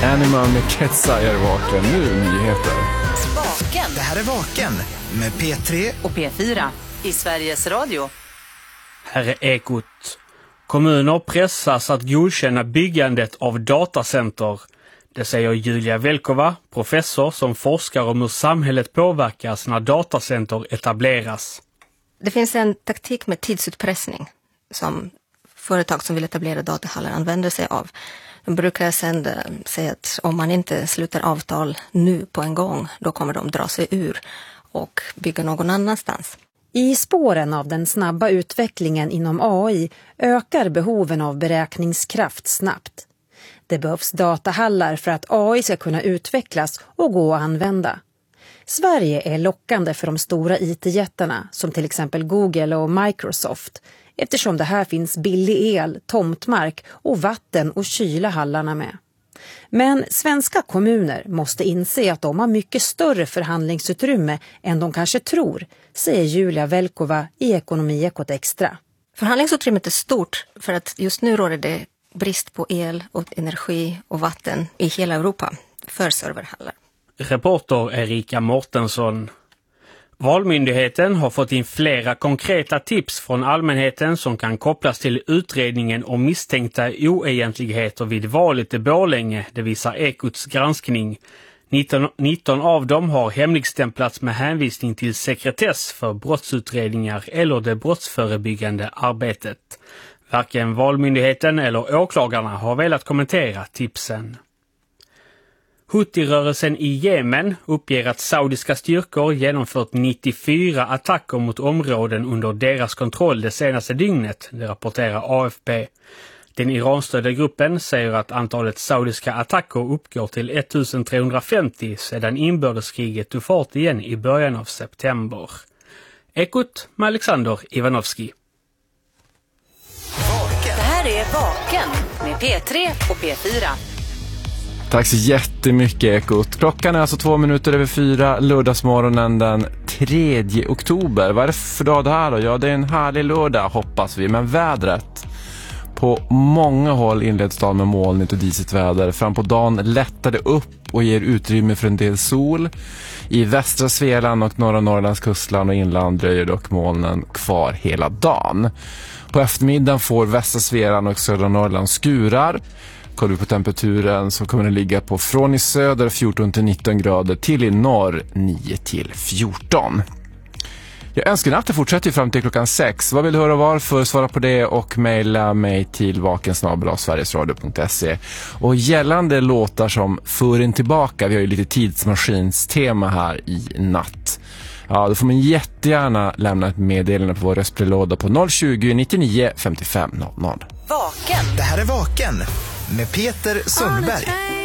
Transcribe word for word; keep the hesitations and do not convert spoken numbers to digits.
Anima med Ketsa är vaken. Nu nyheter. Vaken. Det här är Vaken med P tre och P fyra i Sveriges Radio. Här är Ekot. Kommuner pressas att godkänna byggandet av datacenter. Det säger Julia Velkova, professor som forskar om hur samhället påverkas när datacenter etableras. Det finns en taktik med tidsutpressning som företag som vill etablera datahallar använder sig av. De brukar sedan säga att om man inte slutar avtal nu på en gång, då kommer de dra sig ur och bygga någon annanstans. I spåren av den snabba utvecklingen inom A I ökar behoven av beräkningskraft snabbt. Det behövs datahallar för att A I ska kunna utvecklas och gå att använda. Sverige är lockande för de stora I T-jättarna som till exempel Google och Microsoft, eftersom det här finns billig el, tomtmark och vatten och kyla hallarna med. Men svenska kommuner måste inse att de har mycket större förhandlingsutrymme än de kanske tror, säger Julia Velkova i Ekonomiekot Extra. Förhandlingsutrymmet är stort för att just nu råder det brist på el och energi och vatten i hela Europa för serverhallar. Reporter Erika Mortensson. Valmyndigheten har fått in flera konkreta tips från allmänheten som kan kopplas till utredningen om misstänkta oegentligheter vid valet i Borlänge, det visar Ekots granskning. nitton, nitton av dem har hemligstämplats med hänvisning till sekretess för brottsutredningar eller det brottsförebyggande arbetet. Varken Valmyndigheten eller åklagarna har velat kommentera tipsen. Houthi-rörelsen i Jemen uppger att saudiska styrkor genomfört nittiofyra attacker mot områden under deras kontroll det senaste dygnet, det rapporterar A F P. Den iranstödda gruppen säger att antalet saudiska attacker uppgår till ettusentrehundrafemtio sedan inbördeskriget tog fart igen i början av september. Ekot med Alexander Ivanovski. Det här är Vaken med P tre och P fyra. Tack så jättemycket Ekot. Klockan är alltså två minuter över fyra, lördagsmorgonen den tredje oktober. Vad är det för dag det här då? Ja, det är en härlig lördag hoppas vi, men vädret. På många håll inleds dagen med molnigt och disigt väder. Fram på dagen lättar det upp och ger utrymme för en del sol. I västra Svealand och norra Norrlands kustland och inland dröjer dock molnen kvar hela dagen. På eftermiddagen får västra Svealand och södra Norrland skurar. Kollar vi på temperaturen så kommer den ligga på från i söder fjorton till nitton grader till i norr nio till fjorton. Jag önskar att det fortsätter fram till klockan sex. Vad vill du höra och varför? Svara på det och mejla mig till vaken snabel-a sverigesradio punkt se. Och gällande låtar som för en tillbaka, vi har ju lite tidsmaskinstema här i natt. Ja, då får man jättegärna lämna ett meddelande på vår röstbrevlåda på noll tjugo, nittionio, femtiofem noll noll. Vaken. Det här är Vaken med Peter Sundberg.